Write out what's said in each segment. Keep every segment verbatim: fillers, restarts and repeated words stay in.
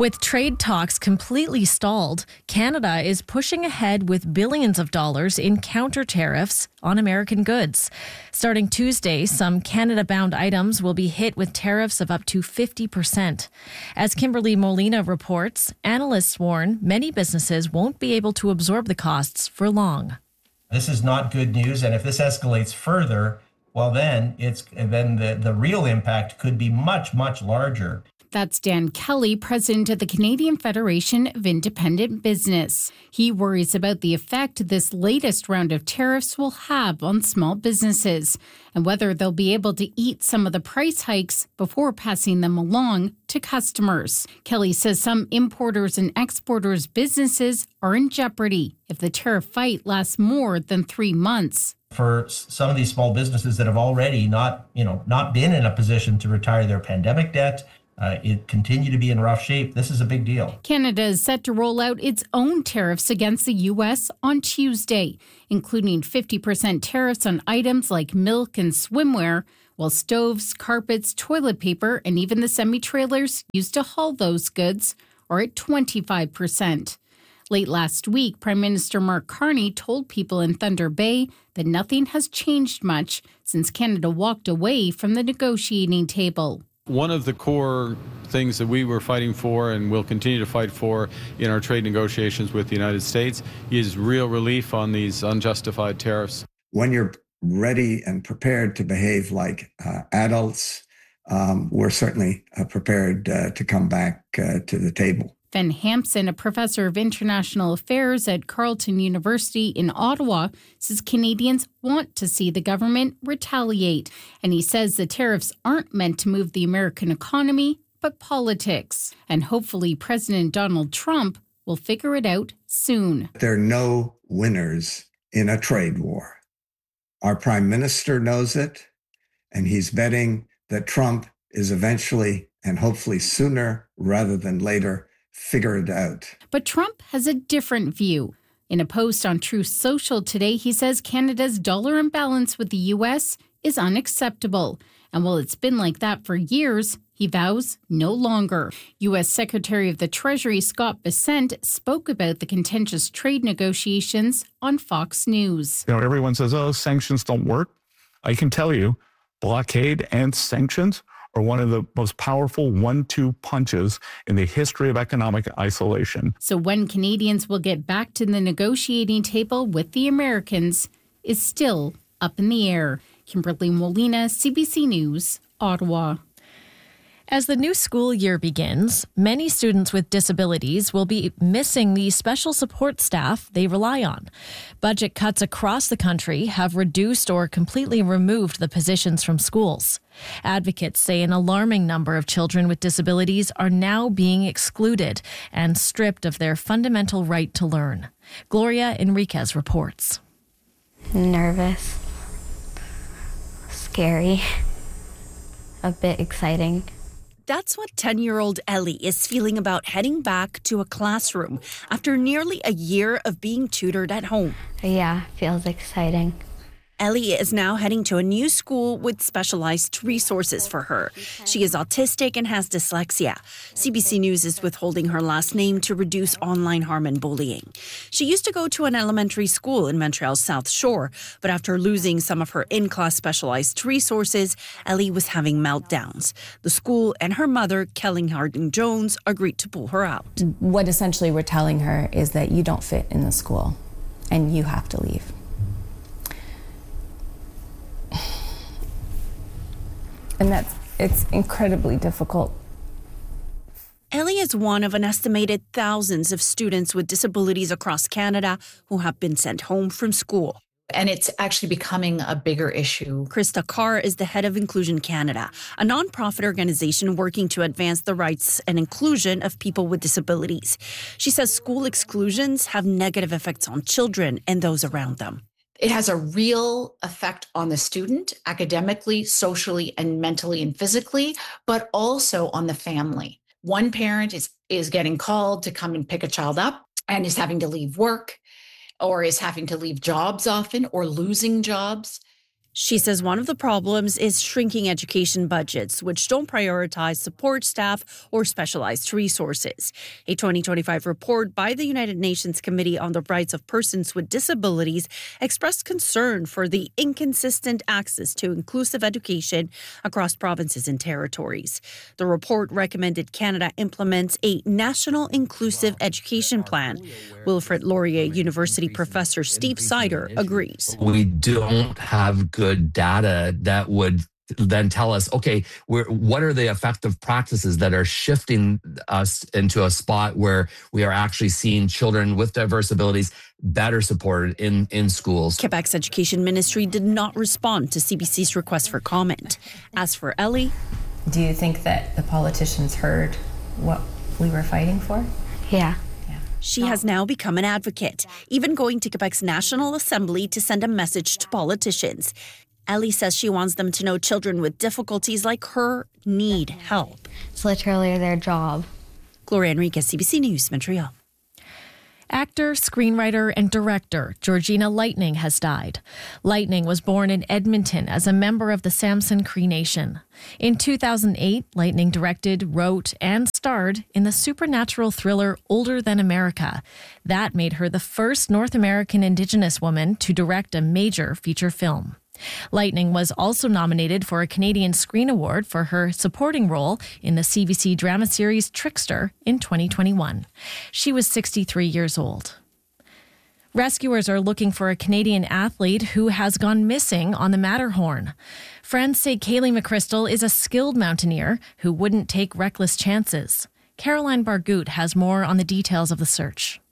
With trade talks completely stalled, Canada is pushing ahead with billions of dollars in counter tariffs on American goods. Starting Tuesday, some Canada-bound items will be hit with tariffs of up to fifty percent. As Kimberly Molina reports, analysts warn many businesses won't be able to absorb the costs for long. This is not good news, and if this escalates further, well, then it's then the, the real impact could be much, much larger. That's Dan Kelly, president of the Canadian Federation of Independent Business. He worries about the effect this latest round of tariffs will have on small businesses and whether they'll be able to eat some of the price hikes before passing them along to customers. Kelly says some importers and exporters' businesses are in jeopardy if the tariff fight lasts more than three months. For some of these small businesses that have already not, you know, not been in a position to retire their pandemic debt, Uh, it continue to be in rough shape. This is a big deal. Canada is set to roll out its own tariffs against the U S on Tuesday, including fifty percent tariffs on items like milk and swimwear, while stoves, carpets, toilet paper, and even the semi-trailers used to haul those goods are at twenty-five percent. Late last week, Prime Minister Mark Carney told people in Thunder Bay that nothing has changed much since Canada walked away from the negotiating table. One of the core things that we were fighting for and will continue to fight for in our trade negotiations with the United States is real relief on these unjustified tariffs. When you're ready and prepared to behave like uh, adults, um, we're certainly uh, prepared uh, to come back uh, to the table. Ben Hampson, a professor of international affairs at Carleton University in Ottawa, says Canadians want to see the government retaliate. And he says the tariffs aren't meant to move the American economy, but politics. And hopefully President Donald Trump will figure it out soon. There are no winners in a trade war. Our prime minister knows it, and he's betting that Trump is eventually, and hopefully sooner rather than later, figure it out. But Trump has a different view. In a post on Truth Social today, he says Canada's dollar imbalance with the U S is unacceptable. And while it's been like that for years, he vows no longer. U S Secretary of the Treasury Scott Bessent spoke about the contentious trade negotiations on Fox News. You know, everyone says, oh, sanctions don't work. I can tell you, blockade and sanctions are one of the most powerful one two punches in the history of economic isolation. So when Canadians will get back to the negotiating table with the Americans is still up in the air. Kimberly Molina, C B C News, Ottawa. As the new school year begins, many students with disabilities will be missing the special support staff they rely on. Budget cuts across the country have reduced or completely removed the positions from schools. Advocates say an alarming number of children with disabilities are now being excluded and stripped of their fundamental right to learn. Gloria Enriquez reports. Nervous, scary, a bit exciting. That's what ten-year-old Ellie is feeling about heading back to a classroom after nearly a year of being tutored at home. Yeah, feels exciting. Ellie is now heading to a new school with specialized resources for her. She is autistic and has dyslexia. C B C News is withholding her last name to reduce online harm and bullying. She used to go to an elementary school in Montreal's South Shore, but after losing some of her in-class specialized resources, Ellie was having meltdowns. The school and her mother, Kelly Harding-Jones, agreed to pull her out. What essentially we're telling her is that you don't fit in the school and you have to leave. And that's, it's incredibly difficult. Ellie is one of an estimated thousands of students with disabilities across Canada who have been sent home from school. And it's actually becoming a bigger issue. Krista Carr is the head of Inclusion Canada, a nonprofit organization working to advance the rights and inclusion of people with disabilities. She says school exclusions have negative effects on children and those around them. It has a real effect on the student, academically, socially, and mentally and physically, but also on the family. One parent is, is getting called to come and pick a child up and is having to leave work or is having to leave jobs often or losing jobs. She says one of the problems is shrinking education budgets, which don't prioritize support staff or specialized resources. A twenty twenty-five report by the United Nations Committee on the Rights of Persons with Disabilities expressed concern for the inconsistent access to inclusive education across provinces and territories. The report recommended Canada implements a national inclusive education plan. Wilfrid Laurier University professor Steve Sider agrees. We don't have good data that would then tell us, okay, we're, what are the effective practices that are shifting us into a spot where we are actually seeing children with diverse abilities better supported in, in schools. Quebec's Education Ministry did not respond to C B C's request for comment. As for Ellie, do you think that the politicians heard what we were fighting for? Yeah. She has now become an advocate, even going to Quebec's National Assembly to send a message to politicians. Ellie says she wants them to know children with difficulties like her need help. It's literally their job. Gloria Enriquez, C B C News, Montreal. Actor, screenwriter, and director Georgina Lightning has died. Lightning was born in Edmonton as a member of the Samson Cree Nation. In two thousand eight, Lightning directed, wrote, and starred in the supernatural thriller Older Than America. That made her the first North American Indigenous woman to direct a major feature film. Lightning was also nominated for a Canadian Screen Award for her supporting role in the C B C drama series Trickster in twenty twenty-one. She was sixty-three years old. Rescuers are looking for a Canadian athlete who has gone missing on the Matterhorn. Friends say Kaylee McChrystal is a skilled mountaineer who wouldn't take reckless chances. Caroline Bargout has more on the details of the search.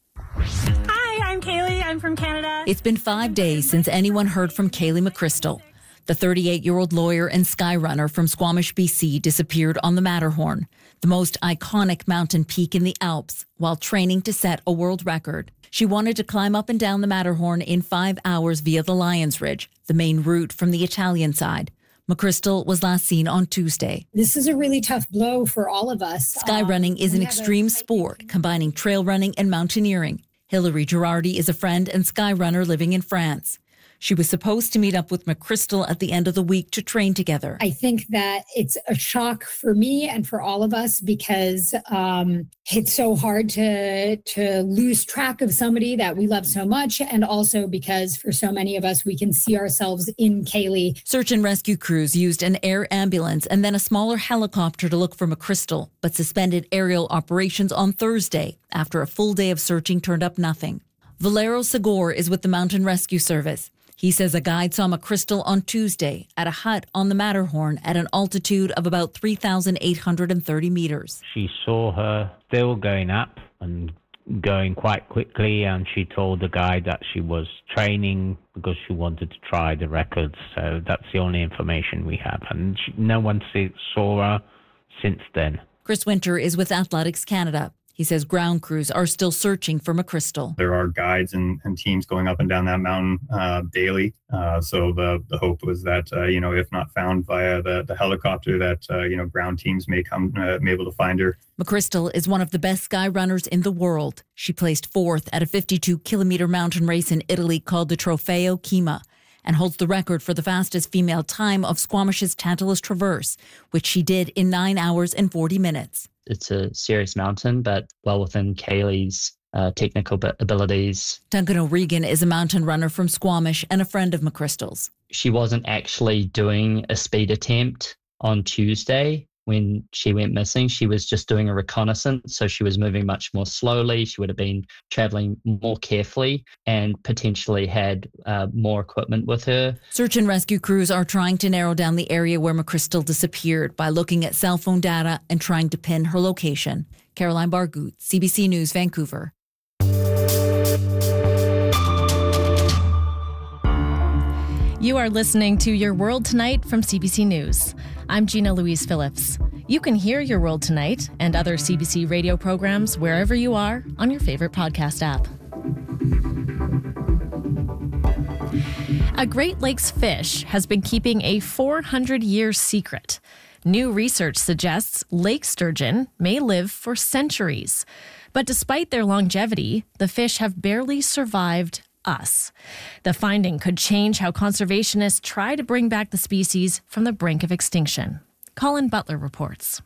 Hi, I'm Kaylee. I'm from Canada. It's been five days since anyone heard from Kaylee McChrystal. The thirty-eight-year-old lawyer and skyrunner from Squamish, B C disappeared on the Matterhorn, the most iconic mountain peak in the Alps, while training to set a world record. She wanted to climb up and down the Matterhorn in five hours via the Lions Ridge, the main route from the Italian side. McChrystal was last seen on Tuesday. This is a really tough blow for all of us. Skyrunning um, is an extreme sport combining trail running and mountaineering. Hilary Girardi is a friend and skyrunner living in France. She was supposed to meet up with McChrystal at the end of the week to train together. I think that it's a shock for me and for all of us because um, it's so hard to to lose track of somebody that we love so much, and also because for so many of us, we can see ourselves in Kaylee. Search and rescue crews used an air ambulance and then a smaller helicopter to look for McChrystal, but suspended aerial operations on Thursday after a full day of searching turned up nothing. Valero Segor is with the Mountain Rescue Service. He says a guide saw McChrystal on Tuesday at a hut on the Matterhorn at an altitude of about three thousand eight hundred thirty meters. She saw her still going up and going quite quickly, and she told the guide that she was training because she wanted to try the records. So that's the only information we have. And she, no one see, saw her since then. Chris Winter is with Athletics Canada. He says ground crews are still searching for McChrystal. There are guides and, and teams going up and down that mountain uh, daily. Uh, so the, the hope was that, uh, you know, if not found via the, the helicopter, that, uh, you know, ground teams may come, uh, be able to find her. McChrystal is one of the best sky runners in the world. She placed fourth at a fifty-two kilometer mountain race in Italy called the Trofeo Kima, and holds the record for the fastest female time of Squamish's Tantalus Traverse, which she did in nine hours and forty minutes. It's a serious mountain, but well within Kaylee's uh, technical abilities. Duncan O'Regan is a mountain runner from Squamish and a friend of McChrystal's. She wasn't actually doing a speed attempt on Tuesday when she went missing. She was just doing a reconnaissance, so she was moving much more slowly. She would have been traveling more carefully and potentially had uh, more equipment with her. Search and rescue crews are trying to narrow down the area where McChrystal disappeared by looking at cell phone data and trying to pin her location. Caroline Bargout, C B C News, Vancouver. You are listening to Your World Tonight from C B C News. I'm Gina Louise Phillips. You can hear Your World Tonight and other C B C radio programs wherever you are on your favorite podcast app. A Great Lakes fish has been keeping a four hundred year secret. New research suggests lake sturgeon may live for centuries. But despite their longevity, the fish have barely survived us. The finding could change how conservationists try to bring back the species from the brink of extinction. Colin Butler reports.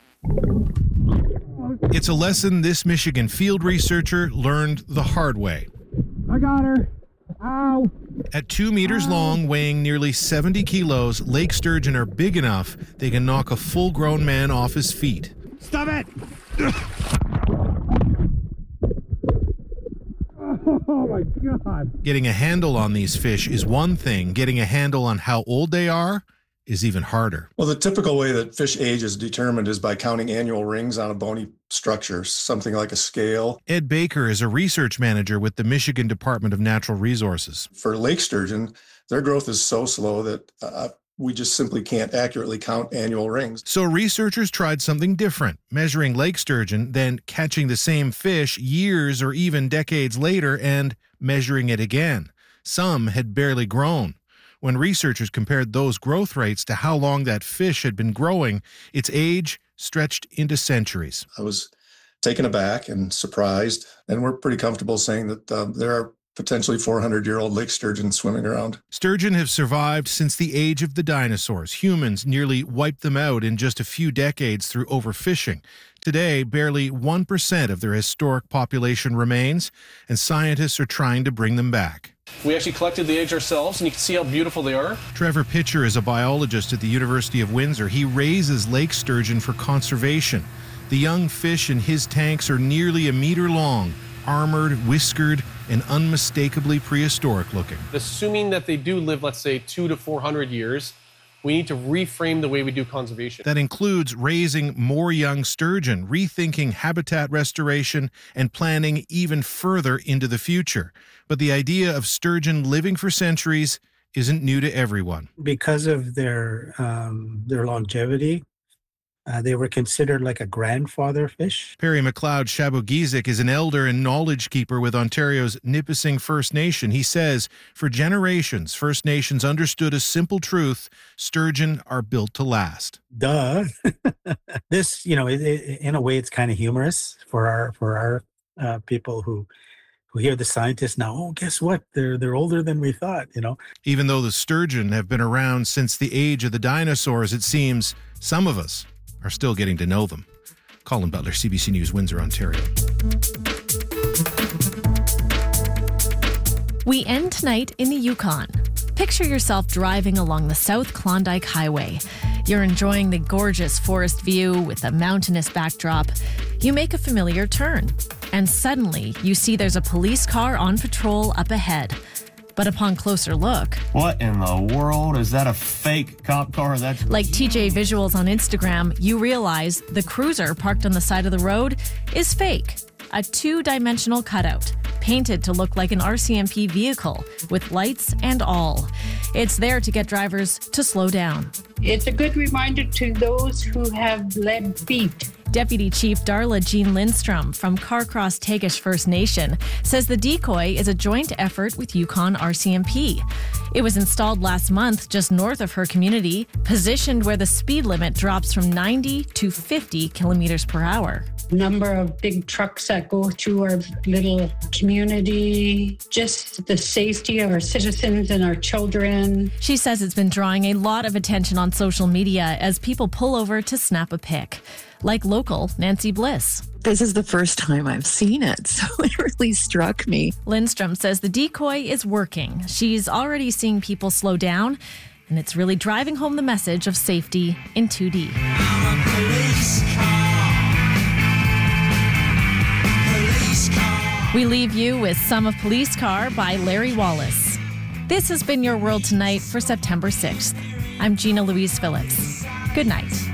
It's a lesson this Michigan field researcher learned the hard way. I got her. Ow. At two meters Ow. long, weighing nearly seventy kilos, lake sturgeon are big enough they can knock a full-grown man off his feet. Stop it! Oh my God. Getting a handle on these fish is one thing. Getting a handle on how old they are is even harder. Well, the typical way that fish age is determined is by counting annual rings on a bony structure, something like a scale. Ed Baker is a research manager with the Michigan Department of Natural Resources. For lake sturgeon, their growth is so slow that uh, we just simply can't accurately count annual rings. So researchers tried something different, measuring lake sturgeon, then catching the same fish years or even decades later and measuring it again. Some had barely grown. When researchers compared those growth rates to how long that fish had been growing, its age stretched into centuries. I was taken aback and surprised, and we're pretty comfortable saying that uh, there are potentially four hundred year old lake sturgeon swimming around. Sturgeon have survived since the age of the dinosaurs. Humans nearly wiped them out in just a few decades through overfishing. Today, barely one percent of their historic population remains, and scientists are trying to bring them back. We actually collected the eggs ourselves, and you can see how beautiful they are. Trevor Pitcher is a biologist at the University of Windsor. He raises lake sturgeon for conservation. The young fish in his tanks are nearly a meter long, armored, whiskered, and unmistakably prehistoric looking. Assuming that they do live, let's say, two to four hundred years, we need to reframe the way we do conservation. That includes raising more young sturgeon, rethinking habitat restoration, and planning even further into the future. But the idea of sturgeon living for centuries isn't new to everyone. Because of their um, their longevity, Uh, they were considered like a grandfather fish. Perry McLeod Shabogizik is an elder and knowledge keeper with Ontario's Nipissing First Nation. He says, for generations, First Nations understood a simple truth: sturgeon are built to last. Duh. This, you know, it, it, in a way, it's kind of humorous for our for our uh, people who who hear the scientists now. Oh, guess what? They're they're older than we thought. You know. Even though the sturgeon have been around since the age of the dinosaurs, it seems some of us are still getting to know them. Colin Butler, C B C News, Windsor, Ontario. We end tonight in the Yukon. Picture yourself driving along the South Klondike Highway. You're enjoying the gorgeous forest view with a mountainous backdrop. You make a familiar turn, and suddenly you see there's a police car on patrol up ahead. But upon closer look... What in the world? Is that a fake cop car? That's like T J Visuals on Instagram, you realize the cruiser parked on the side of the road is fake. A two-dimensional cutout, painted to look like an R C M P vehicle, with lights and all. It's there to get drivers to slow down. It's a good reminder to those who have lead feet. Deputy Chief Darla Jean Lindstrom from Carcross Tagish First Nation says the decoy is a joint effort with Yukon R C M P. It was installed last month just north of her community, positioned where the speed limit drops from ninety to fifty kilometers per hour. Number of big trucks that go through our little community, just the safety of our citizens and our children. She says it's been drawing a lot of attention on social media as people pull over to snap a pic. Like local Nancy Bliss. This is the first time I've seen it, so it really struck me. Lindstrom says the decoy is working. She's already seeing people slow down, and it's really driving home the message of safety in two D. I'm a police car. Police car. We leave you with Some of Police Car by Larry Wallace. This has been Your World Tonight for September sixth. I'm Gina Louise Phillips. Good night.